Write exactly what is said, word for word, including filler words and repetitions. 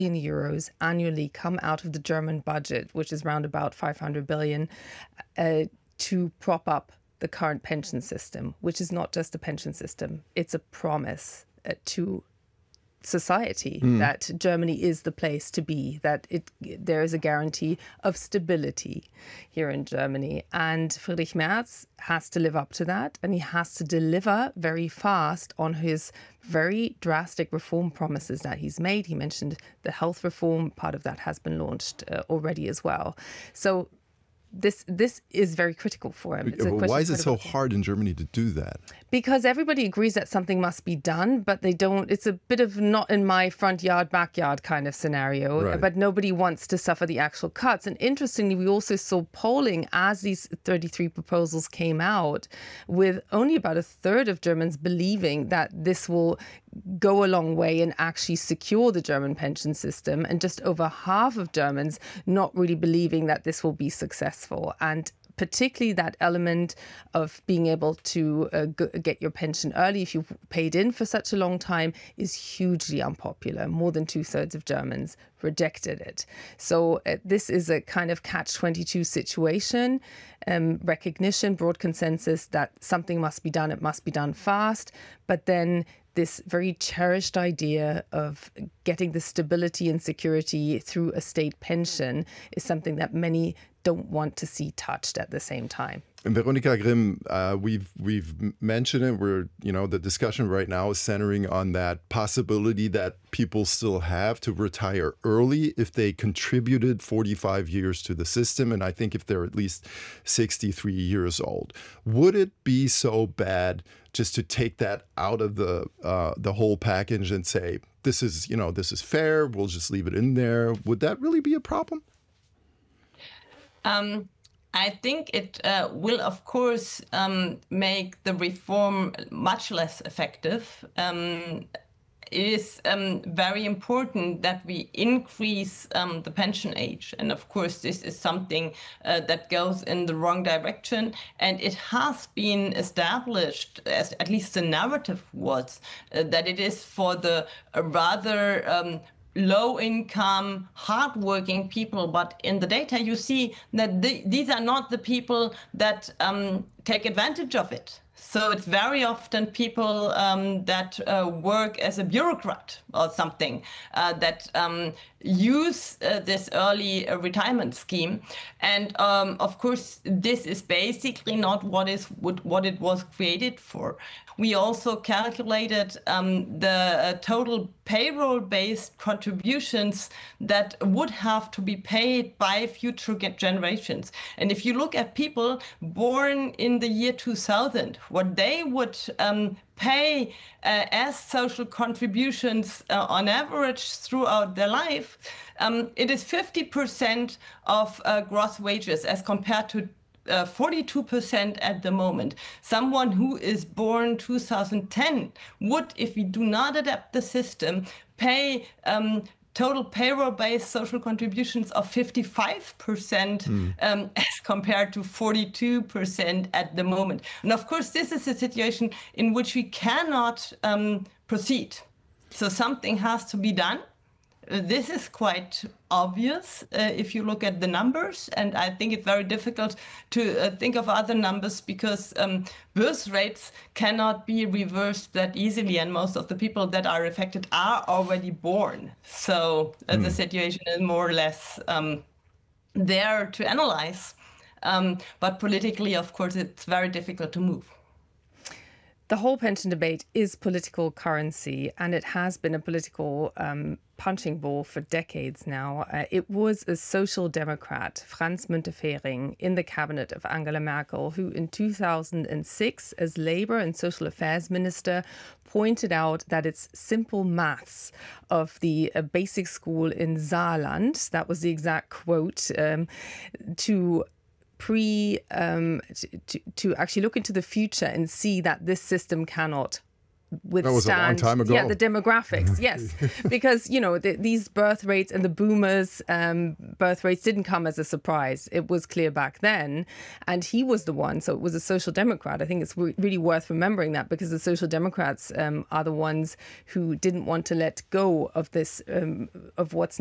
euros annually come out of the German budget, which is around about five hundred billion, uh, to prop up the current pension system, which is not just a pension system. It's a promise uh, to society mm. that Germany is the place to be, that it there is a guarantee of stability here in Germany. And Friedrich Merz has to live up to that, and he has to deliver very fast on his very drastic reform promises that he's made. He mentioned the health reform. Part of that has been launched uh, already as well. So This this is very critical for him. It's a Why is it so hard in Germany to do that? Because everybody agrees that something must be done, but they don't. It's a bit of not in my front yard, backyard kind of scenario. Right. But nobody wants to suffer the actual cuts. And interestingly, we also saw polling as these thirty-three proposals came out, with only about a third of Germans believing that this will go a long way and actually secure the German pension system, and just over half of Germans not really believing that this will be successful. And particularly that element of being able to uh, g- get your pension early if you've paid in for such a long time is hugely unpopular. More than two thirds of Germans rejected it. So uh, this is a kind of catch twenty-two situation. Um, recognition, broad consensus that something must be done. It must be done fast. But then this very cherished idea of getting the stability and security through a state pension is something that many don't want to see touched at the same time. And Veronika Grimm, uh, we've we've mentioned it. We're you know the discussion right now is centering on that possibility that people still have to retire early if they contributed forty-five years to the system, and I think if they're at least sixty-three years old. Would it be so bad just to take that out of the uh, the whole package and say this is you know this is fair? We'll just leave it in there. Would that really be a problem? Um. I think it uh, will, of course, um, make the reform much less effective. Um, it is um, very important that we increase um, the pension age. And of course, this is something uh, that goes in the wrong direction. And it has been established, as at least the narrative was, uh, that it is for the uh, rather um, low-income, hardworking people, but in the data you see that the, these are not the people that um, take advantage of it. So it's very often people um, that uh, work as a bureaucrat or something uh, that um, use uh, this early uh, retirement scheme. And um, of course, this is basically not what is what, what it was created for. We also calculated um, the uh, total payroll-based contributions that would have to be paid by future generations. And if you look at people born in the year two thousand, what they would um, pay uh, as social contributions uh, on average throughout their life, um, it is fifty percent of uh, gross wages as compared to Uh, forty-two percent at the moment. Someone who is born two thousand ten would, if we do not adapt the system, pay um, total payroll-based social contributions of fifty-five percent mm. um, as compared to forty-two percent at the moment. And of course, this is a situation in which we cannot um, proceed. So something has to be done. Uh, this is quite obvious uh, if you look at the numbers, and I think it's very difficult to uh, think of other numbers because um, birth rates cannot be reversed that easily, and most of the people that are affected are already born. So uh, mm. the situation is more or less um, there to analyze, um, but politically, of course, it's very difficult to move. The whole pension debate is political currency, and it has been a political um, punching ball for decades now. Uh, it was a social democrat, Franz Müntefering, in the cabinet of Angela Merkel, who in two thousand six, as Labour and Social Affairs Minister, pointed out that it's simple maths of the uh, basic school in Saarland, that was the exact quote, um, to pre um, to, to actually look into the future and see that this system cannot withstand. That was a long time ago. Yeah, the demographics. Yes, because you know the, these birth rates and the boomers' um, birth rates didn't come as a surprise. It was clear back then, and he was the one. So it was a social democrat. I think it's re- really worth remembering that, because the social democrats um, are the ones who didn't want to let go of this um, of what's